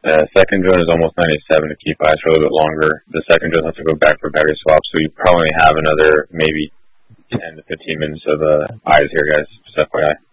Second drone is almost 97 to keep eyes for a little bit longer. The second drone has to go back for battery swap, so you probably have another maybe 10 to 15 minutes of eyes here, guys. Just FYI.